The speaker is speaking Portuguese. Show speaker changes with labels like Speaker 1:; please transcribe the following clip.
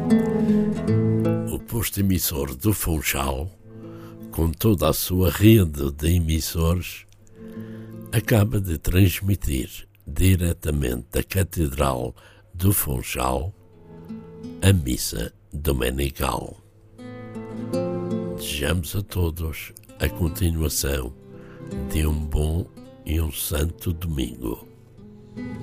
Speaker 1: O posto emissor do Funchal, com toda a sua rede de emissores, acaba de transmitir diretamente da Catedral do Funchal a missa dominical. Desejamos a todos a continuação de um bom e um santo domingo.